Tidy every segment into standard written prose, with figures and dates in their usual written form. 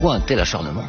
Pourquoi un tel acharnement?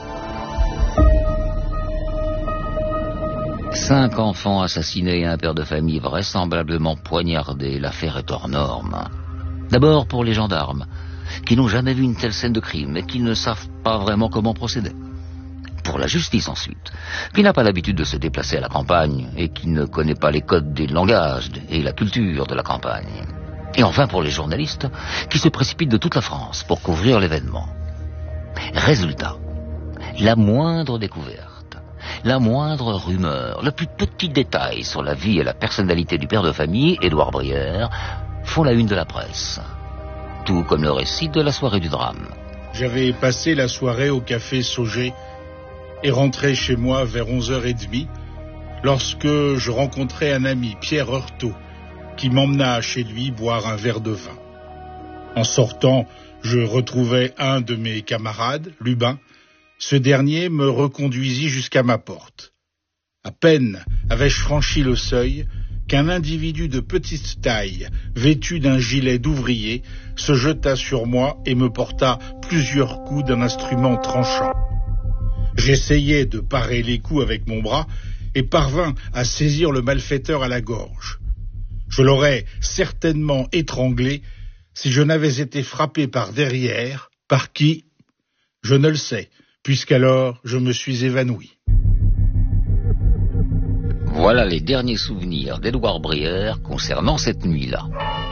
5 enfants assassinés et un père de famille vraisemblablement poignardé. L'affaire est hors norme. D'abord pour les gendarmes, qui n'ont jamais vu une telle scène de crime et qui ne savent pas vraiment comment procéder. Pour la justice ensuite, qui n'a pas l'habitude de se déplacer à la campagne et qui ne connaît pas les codes des langages et la culture de la campagne. Et enfin pour les journalistes, qui se précipitent de toute la France pour couvrir l'événement. Résultat, la moindre découverte, la moindre rumeur, le plus petit détail sur la vie et la personnalité du père de famille, Édouard Brière, font la une de la presse. Tout comme le récit de la soirée du drame. J'avais passé la soirée au café Sauger et rentré chez moi vers 11h30 lorsque je rencontrai un ami, Pierre Heurtaud, qui m'emmena chez lui boire un verre de vin. En sortant, je retrouvai un de mes camarades, Lubin. Ce dernier me reconduisit jusqu'à ma porte. À peine avais-je franchi le seuil qu'un individu de petite taille, vêtu d'un gilet d'ouvrier, se jeta sur moi et me porta plusieurs coups d'un instrument tranchant. J'essayai de parer les coups avec mon bras et parvins à saisir le malfaiteur à la gorge. Je l'aurais certainement étranglé si je n'avais été frappé par derrière, par qui, je ne le sais, puisqu'alors je me suis évanoui. Voilà les derniers souvenirs d'Édouard Brière concernant cette nuit-là.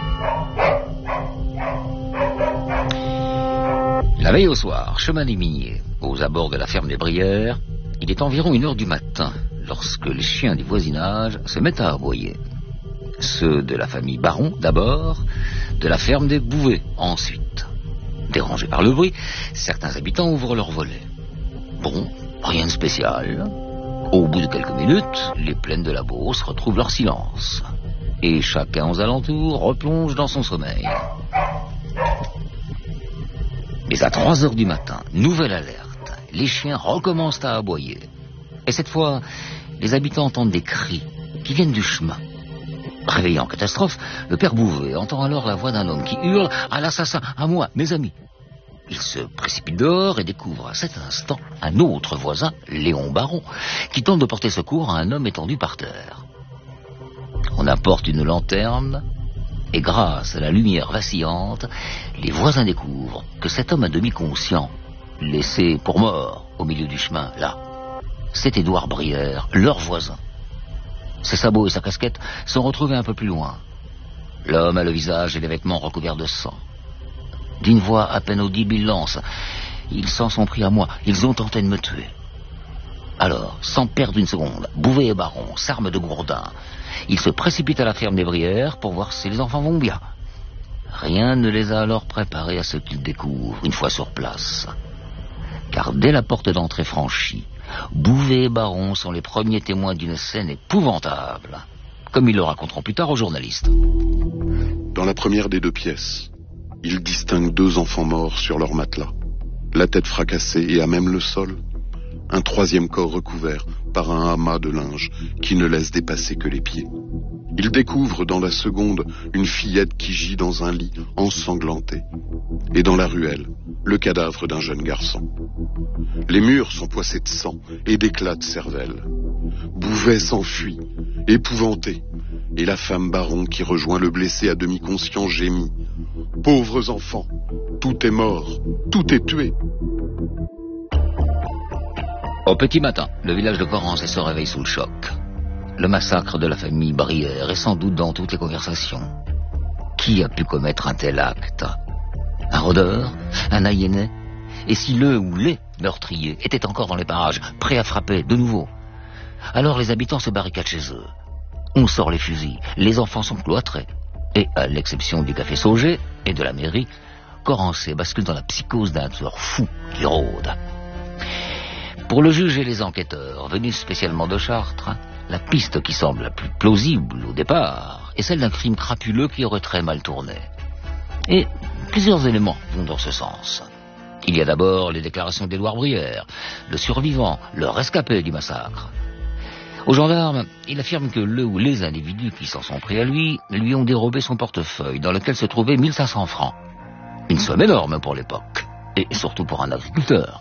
La veille au soir, chemin des Miniers, aux abords de la ferme des Brières, il est environ 1h du matin lorsque les chiens du voisinage se mettent à aboyer. Ceux de la famille Baron d'abord, de la ferme des Bouvets ensuite. Dérangés par le bruit, certains habitants ouvrent leurs volets. Bon, rien de spécial. Au bout de quelques minutes, les plaines de la Beauce retrouvent leur silence. Et chacun aux alentours replonge dans son sommeil. Mais à 3h du matin, nouvelle alerte. Les chiens recommencent à aboyer. Et cette fois, les habitants entendent des cris qui viennent du chemin. Réveillé en catastrophe, le père Bouvet entend alors la voix d'un homme qui hurle « À l'assassin, à moi, mes amis !» Il se précipite dehors et découvre à cet instant un autre voisin, Léon Baron, qui tente de porter secours à un homme étendu par terre. On apporte une lanterne et grâce à la lumière vacillante, les voisins découvrent que cet homme à demi conscient, laissé pour mort au milieu du chemin, là, c'est Édouard Brière, leur voisin. Ses sabots et sa casquette sont retrouvés un peu plus loin. L'homme a le visage et les vêtements recouverts de sang. D'une voix à peine audible, il lance « Ils s'en sont pris à moi, ils ont tenté de me tuer. » Alors, sans perdre une seconde, Bouvet et Baron s'arment de gourdins. Ils se précipitent à la ferme des Brières pour voir si les enfants vont bien. Rien ne les a alors préparés à ce qu'ils découvrent une fois sur place. Car dès la porte d'entrée franchie, Bouvet et Baron sont les premiers témoins d'une scène épouvantable, comme ils le raconteront plus tard aux journalistes. Dans la première des 2 pièces, ils distinguent 2 enfants morts sur leur matelas, la tête fracassée et à même le sol, un 3e corps recouvert par un amas de linge qui ne laisse dépasser que les pieds. Ils découvrent dans la seconde une fillette qui gît dans un lit ensanglanté, et dans la ruelle, le cadavre d'un jeune garçon. Les murs sont poissés de sang et d'éclats de cervelle. Bouvet s'enfuit, épouvanté, et la femme Baron qui rejoint le blessé à demi conscient gémit. « Pauvres enfants, tout est mort, tout est tué !» Au petit matin, le village de Correnzé se réveille sous le choc. Le massacre de la famille Brière est sans doute dans toutes les conversations. Qui a pu commettre un tel acte? Un rôdeur? Un aliéné? Et si le ou les meurtriers étaient encore dans les parages, prêts à frapper de nouveau? Alors les habitants se barricadent chez eux. On sort les fusils, les enfants sont cloîtrés. Et à l'exception du café Sauger et de la mairie, Correnzé bascule dans la psychose d'un tueur fou qui rôde. Pour le juge et les enquêteurs, venus spécialement de Chartres, la piste qui semble la plus plausible au départ est celle d'un crime crapuleux qui aurait très mal tourné. Et plusieurs éléments vont dans ce sens. Il y a d'abord les déclarations d'Édouard Brière, le survivant, le rescapé du massacre. Aux gendarmes, il affirme que le ou les individus qui s'en sont pris à lui ont dérobé son portefeuille dans lequel se trouvaient 1500 francs. Une somme énorme pour l'époque. Et surtout pour un agriculteur.